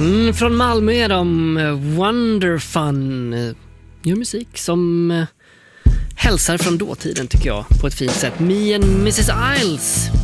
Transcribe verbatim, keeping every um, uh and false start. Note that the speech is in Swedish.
Mm, från Malmö är de Wonderfun. Gör musik som hälsar från dåtiden tycker jag på ett fint sätt. Me and missus Isles.